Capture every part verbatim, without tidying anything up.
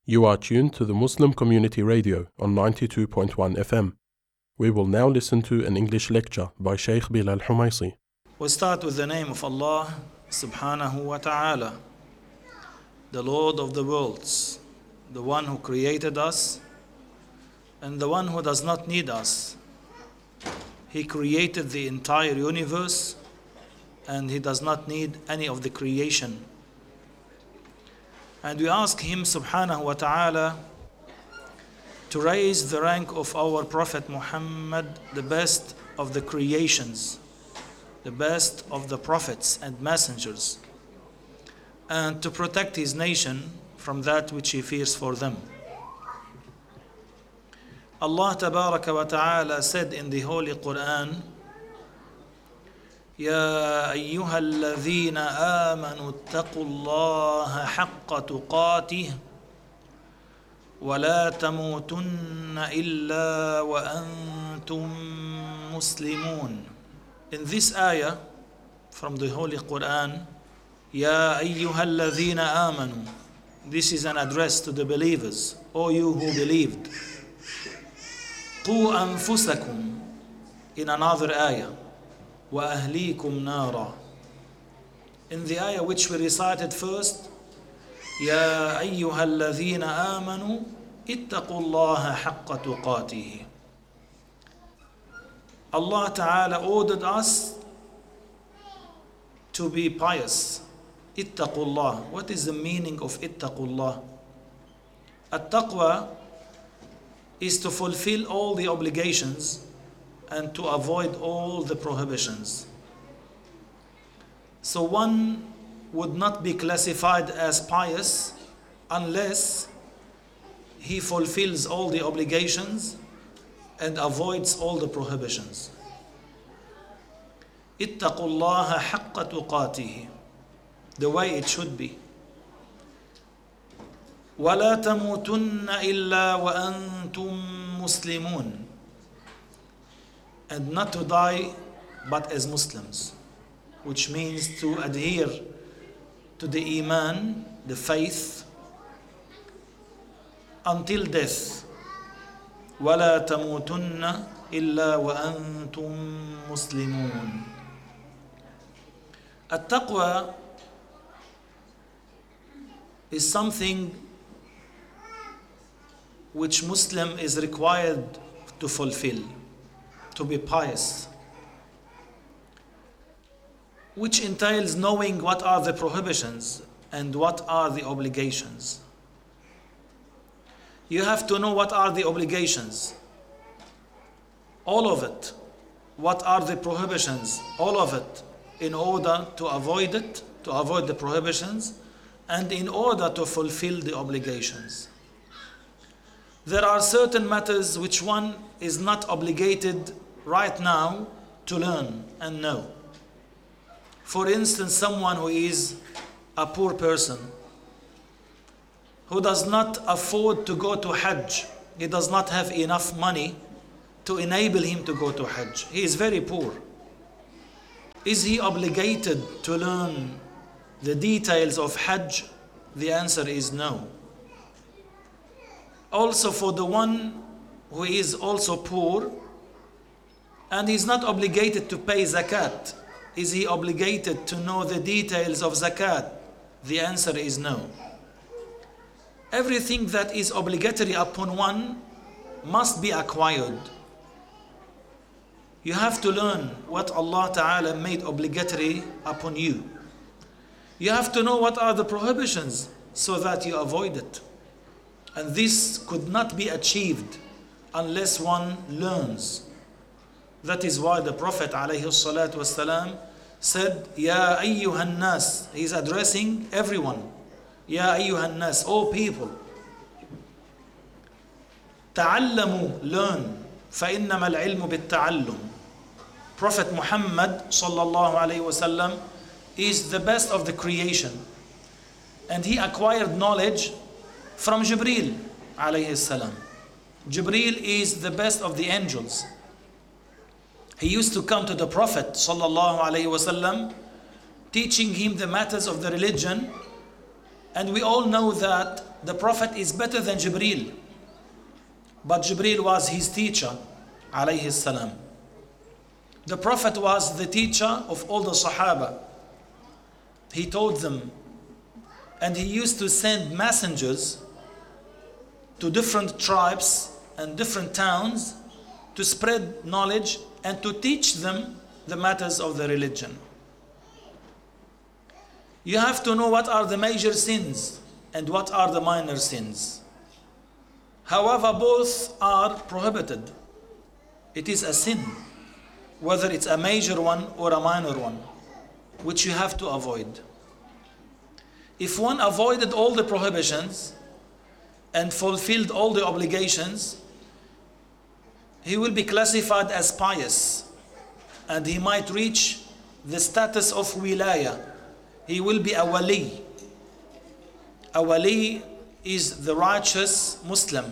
You are tuned to the Muslim Community Radio on ninety-two point one F M. We will now listen to an English lecture by Sheikh Bilal Humaisi. We start with the name of Allah subhanahu wa ta'ala, the Lord of the worlds, the one who created us and the one who does not need us. He created the entire universe and He does not need any of the creation. And we ask Him subhanahu wa ta'ala to raise the rank of our Prophet Muhammad, the best of the creations, the best of the prophets and messengers, and to protect His nation from that which He fears for them. Allah tabaraka wa ta'ala said in the Holy Quran, يا أيها الذين آمنوا اتقوا الله حق تقاته ولا تموتن إلا وأنتم مسلمون. In this ayah from the Holy Quran, يا أيها الذين آمنوا, this is an address to the believers, O you who believed. قوا أنفسكم, in another ayah, وَأَهْلِيكُمْ نَارًا. In the ayah which we recited first, يَا أَيُّهَا الَّذِينَ آمَنُوا اتَّقُوا اللَّهَ حَقَّ تُقَاتِهِ. Allah Ta'ala ordered us to be pious. اتَّقُوا اللَّهِ. What is the meaning of اتَّقُوا اللَّهِ? At-taqwa is to fulfill all the obligations and to avoid all the prohibitions. So one would not be classified as pious unless he fulfills all the obligations and avoids all the prohibitions. اتقوا الله حق تقاته, the way it should be. ولا تموتن إلا وأنتم مسلمون, and not to die but as Muslims, which means to adhere to the Iman, the faith, until death. وَلَا تَمُوتُنَّ إِلَّا وَأَنْتُمْ مُسْلِمُونَ. At-taqwa is something which Muslim is required to fulfill, to be pious, which entails knowing what are the prohibitions and what are the obligations. You have to know what are the obligations, all of it. What are the prohibitions, all of it, in order to avoid it, to avoid the prohibitions, and in order to fulfill the obligations. There are certain matters which one is not obligated right now to learn and know. For instance, someone who is a poor person, who does not afford to go to Hajj, he does not have enough money to enable him to go to Hajj. He is very poor. Is he obligated to learn the details of Hajj? The answer is no. Also, for the one who is also poor, and he's not obligated to pay zakat, is he obligated to know the details of zakat? The answer is no. Everything that is obligatory upon one must be acquired. You have to learn what Allah Ta'ala made obligatory upon you. You have to know what are the prohibitions so that you avoid it. And this could not be achieved unless one learns. That is why the Prophet ﷺ said, Ya ayyuhan nas. He's addressing everyone. Ya ayyuhan nas, O people. Ta'allamu, learn. فَإِنَّمَا الْعِلْمُ بِالتَّعَلُّمِ. Prophet Muhammad sallallahu alayhi wasallam is the best of the creation. And he acquired knowledge from Jibreel alayhi salam. Jibreel is the best of the angels. He used to come to the Prophet sallallahu alayhi wasallam, teaching him the matters of the religion. And we all know that the Prophet is better than Jibreel. But Jibreel was his teacher, alayhi salam. The Prophet was the teacher of all the Sahaba. He taught them, and he used to send messengers to different tribes and different towns to spread knowledge and to teach them the matters of the religion. You have to know what are the major sins and what are the minor sins. However, both are prohibited. It is a sin, whether it's a major one or a minor one, which you have to avoid. If one avoided all the prohibitions and fulfilled all the obligations, he will be classified as pious, and he might reach the status of wilaya. He will be a wali. A wali is the righteous Muslim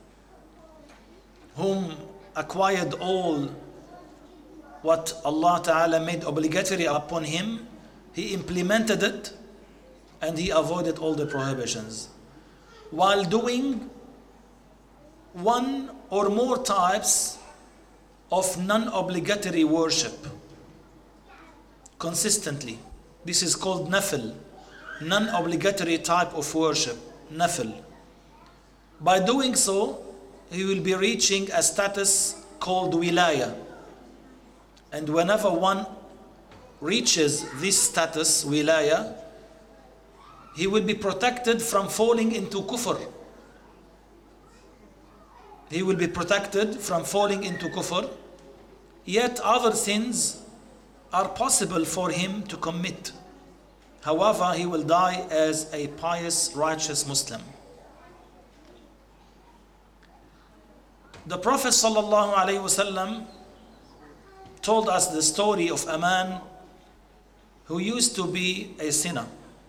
whom acquired all what Allah Ta'ala made obligatory upon him. He implemented it and he avoided all the prohibitions while doing one or more types of non-obligatory worship consistently. This is called nafil, non-obligatory type of worship, nafil. By doing so, he will be reaching a status called wilaya. And whenever one reaches this status, wilaya, he will be protected from falling into kufr. He will be protected from falling into kufr, yet other sins are possible for him to commit. However, he will die as a pious, righteous Muslim. The Prophet sallallahu alaihi wasallam told us the story of a man who used to be a sinner.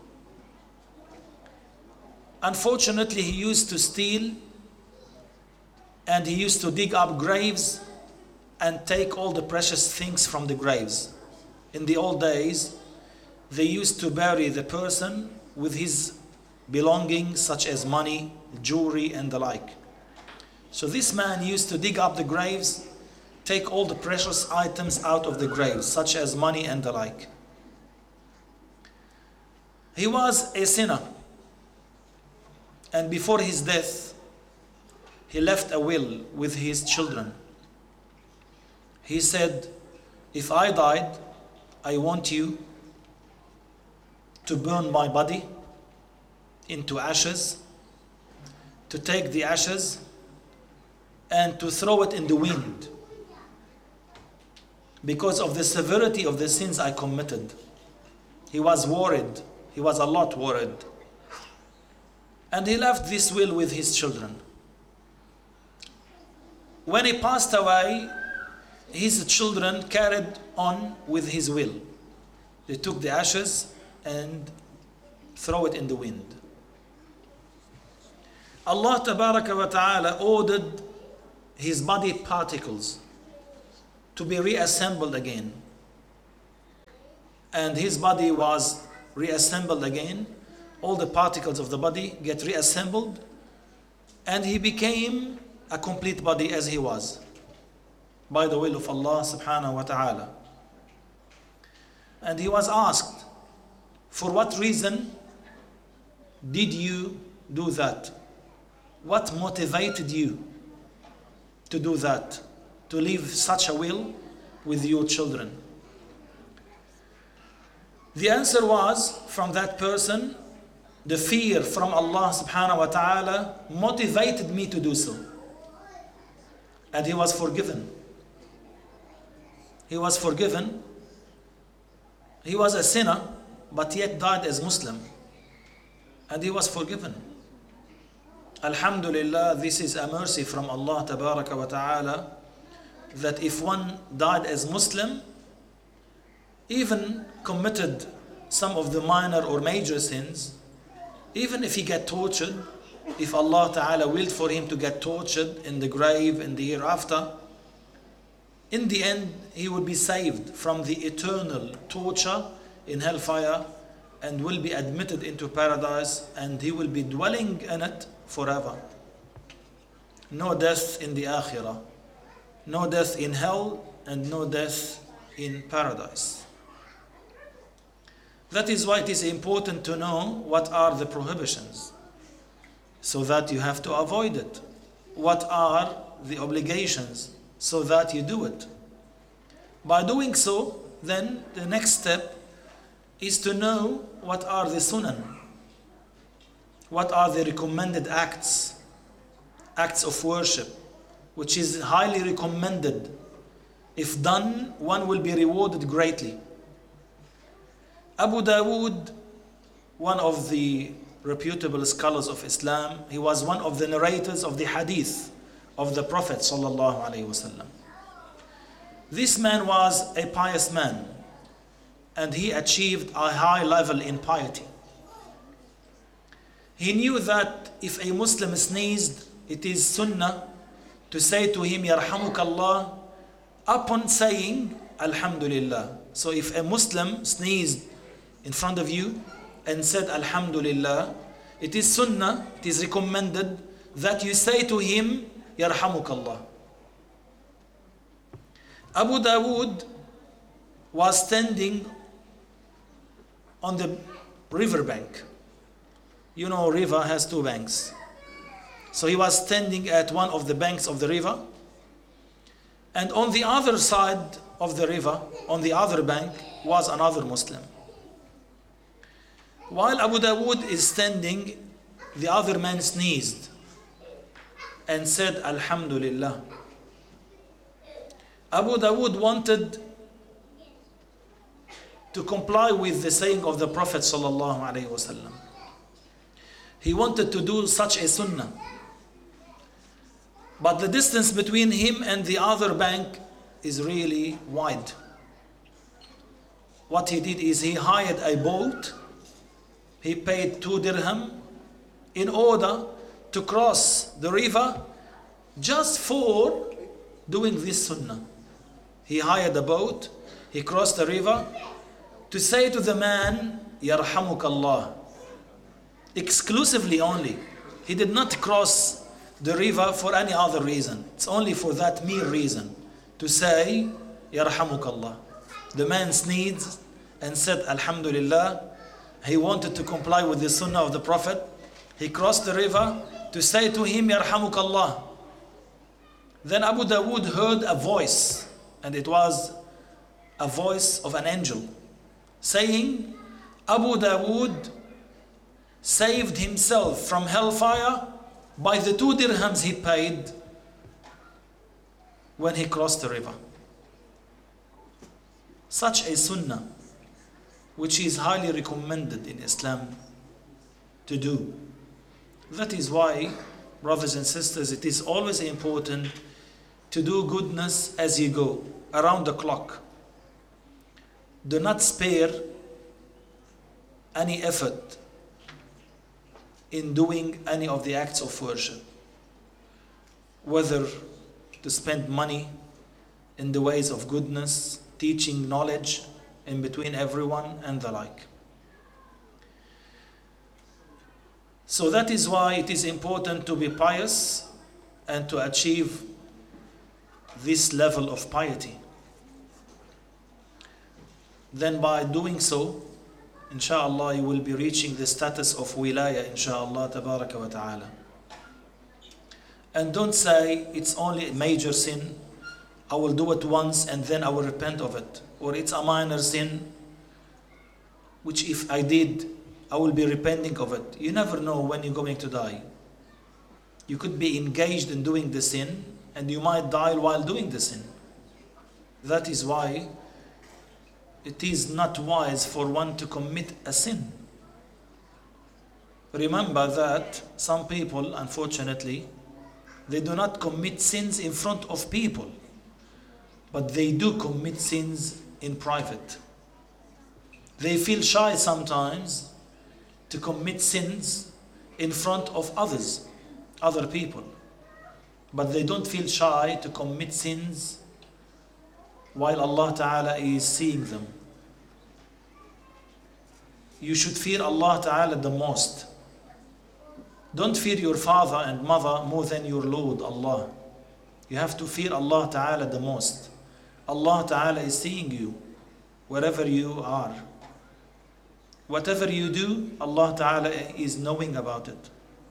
Unfortunately, he used to steal, and he used to dig up graves and take all the precious things from the graves. In the old days, they used to bury the person with his belongings such as money, jewelry, and the like. So this man used to dig up the graves, take all the precious items out of the graves, such as money and the like. He was a sinner, and before his death, he left a will with his children. He said, if I died, I want you to burn my body into ashes, to take the ashes and to throw it in the wind because of the severity of the sins I committed. He was worried. He was a lot worried. And he left this will with his children. When he passed away, his children carried on with his will. They took the ashes and throw it in the wind. Allah Tabaraka wa Ta'ala ordered his body particles to be reassembled again. And his body was reassembled again. All the particles of the body get reassembled, and he became a complete body as he was, by the will of Allah subhanahu wa ta'ala. And he was asked, for what reason did you do that? What motivated you to do that, to leave such a will with your children? The answer was from that person, the fear from Allah subhanahu wa ta'ala motivated me to do so. And he was forgiven. He was forgiven. He was a sinner, but yet died as Muslim. And he was forgiven. Alhamdulillah, this is a mercy from Allah Tabaraka wa Ta'ala, that if one died as Muslim, even committed some of the minor or major sins, even if he get tortured, if Allah Ta'ala willed for him to get tortured in the grave in the hereafter, in the end he would be saved from the eternal torture in hellfire and will be admitted into paradise, and he will be dwelling in it forever. No death in the akhirah, no death in hell, and no death in paradise. That is why it is important to know what are the prohibitions, so that you have to avoid it. What are the obligations, so that you do it. By doing so, then the next step is to know what are the sunan, what are the recommended acts, acts of worship, which is highly recommended. If done, one will be rewarded greatly. Abu Dawood, one of the reputable scholars of Islam, he was one of the narrators of the hadith of the Prophet sallallahu alaihi wasallam. This man was a pious man, and he achieved a high level in piety. He knew that if a Muslim sneezed, it is sunnah to say to him, Yarhamukallah, upon saying Alhamdulillah. So if a Muslim sneezed in front of you and said Alhamdulillah, it is sunnah, it is recommended that you say to him, Yarhamukallah. Abu Dawood was standing on the river bank. You know, river has two banks. So he was standing at one of the banks of the river, and on the other side of the river, on the other bank, was another Muslim. While Abu Dawood is standing, the other man sneezed and said Alhamdulillah. Abu Dawood wanted to comply with the saying of the Prophet sallallahu alaihi wasallam. He wanted to do such a sunnah, but the distance between him and the other bank is really wide. What he did is he hired a boat. He paid two dirham in order to cross the river just for doing this sunnah. He hired a boat, he crossed the river to say to the man, Yarhamukallah, exclusively only. He did not cross the river for any other reason. It's only for that mere reason, to say, Yarhamukallah. The man sneezed and said, Alhamdulillah. He wanted to comply with the sunnah of the Prophet. He crossed the river to say to him, Yarhamukallah. Then Abu Dawood heard a voice, and it was a voice of an angel, saying, Abu Dawood saved himself from hellfire by the two dirhams he paid when he crossed the river. Such a sunnah, which is highly recommended in Islam to do. That is why, brothers and sisters, it is always important to do goodness as you go, around the clock. Do not spare any effort in doing any of the acts of worship, whether to spend money in the ways of goodness, teaching knowledge in between everyone, and the like. So that is why it is important to be pious and to achieve this level of piety. Then by doing so, inshallah, you will be reaching the status of wilaya, inshallah, tabaraka wa ta'ala. And don't say it's only a major sin, I will do it once and then I will repent of it. Or it's a minor sin, which if I did, I will be repenting of it. You never know when you're going to die. You could be engaged in doing the sin, and you might die while doing the sin. That is why it is not wise for one to commit a sin. Remember that some people, unfortunately, they do not commit sins in front of people, but they do commit sins in private. They feel shy sometimes to commit sins in front of others, other people. But they don't feel shy to commit sins while Allah Ta'ala is seeing them. you should fear Allah Ta'ala the most. Don't fear your father and mother more than your Lord Allah. You have to fear Allah Ta'ala the most. Allah Ta'ala is seeing you wherever you are. Whatever you do, Allah Ta'ala is knowing about it.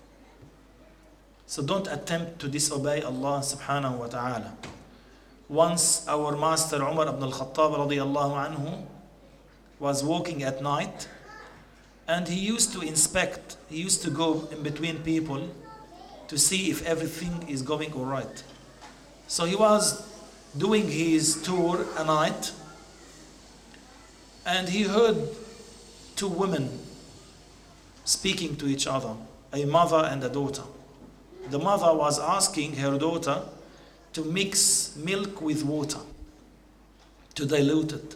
So don't attempt to disobey Allah Subhanahu wa Ta'ala. Once our master Umar ibn al-Khattab radiyallahu anhu was walking at night, and he used to inspect, he used to go in between people to see if everything is going all right. So he was doing his tour at night, and he heard two women speaking to each other, a mother and a daughter. The mother was asking her daughter to mix milk with water, to dilute it.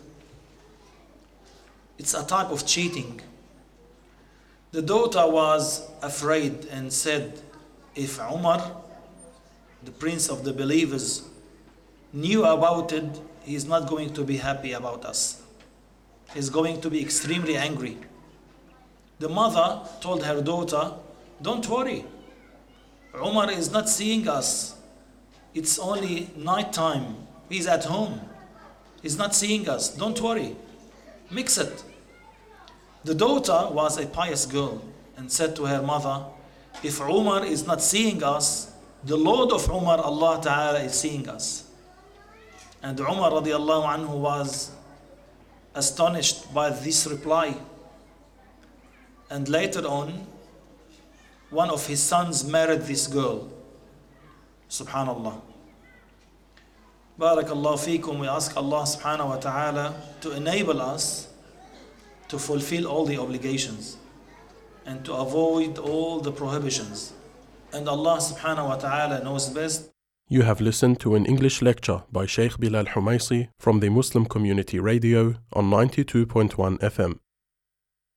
It's a type of cheating. The daughter was afraid and said, if Umar, the prince of the believers, knew about it, he's not going to be happy about us. He's going to be extremely angry. The mother told her daughter, don't worry. Umar is not seeing us. It's only night time. He's at home. He's not seeing us. Don't worry. Mix it. The daughter was a pious girl and said to her mother, if Umar is not seeing us, the Lord of Umar, Allah Ta'ala, is seeing us. And Umar radiallahu anhu was astonished by this reply. And later on, one of his sons married this girl. Subhanallah. Barakallahu feekum. We ask Allah subhanahu wa ta'ala to enable us to fulfill all the obligations and to avoid all the prohibitions. And Allah subhanahu wa ta'ala knows best. You have listened to an English lecture by Sheikh Bilal Humaisi from the Muslim Community Radio on ninety-two point one F M.